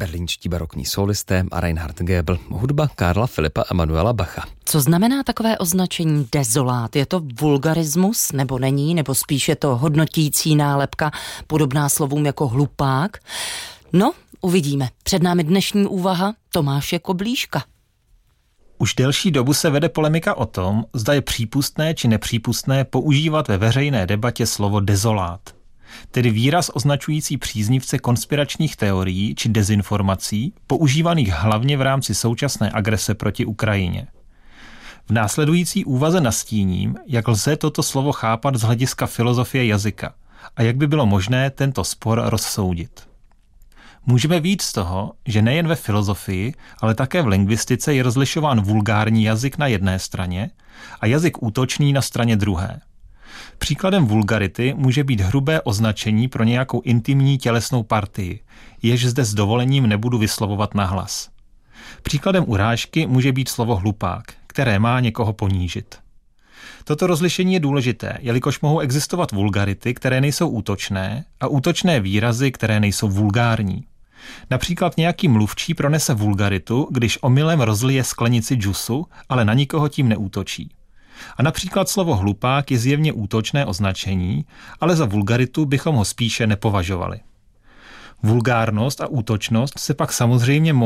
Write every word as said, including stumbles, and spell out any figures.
berlínští barokní solisté a Reinhard Goebel, hudba Karla Filipa Emanuela Bacha. Co znamená takové označení dezolát? Je to vulgarismus, nebo není, nebo spíš je to hodnotící nálepka, podobná slovům jako hlupák? No, uvidíme. Před námi dnešní úvaha Tomáše Koblíška. Už delší dobu se vede polemika o tom, zda je přípustné či nepřípustné používat ve veřejné debatě slovo dezolát, tedy výraz označující příznivce konspiračních teorií či dezinformací, používaných hlavně v rámci současné agrese proti Ukrajině. V následující úvaze nastíním, jak lze toto slovo chápat z hlediska filozofie jazyka a jak by bylo možné tento spor rozsoudit. Můžeme vyjít z toho, že nejen ve filozofii, ale také v lingvistice je rozlišován vulgární jazyk na jedné straně a jazyk útočný na straně druhé. Příkladem vulgarity může být hrubé označení pro nějakou intimní tělesnou partii, jež zde s dovolením nebudu vyslovovat nahlas. Příkladem urážky může být slovo hlupák, které má někoho ponížit. Toto rozlišení je důležité, jelikož mohou existovat vulgarity, které nejsou útočné, a útočné výrazy, které nejsou vulgární. Například nějaký mluvčí pronese vulgaritu, když omylem rozlije sklenici džusu, ale na nikoho tím neútočí. A například slovo hlupák je zjevně útočné označení, ale za vulgaritu bychom ho spíše nepovažovali. Vulgárnost a útočnost se pak samozřejmě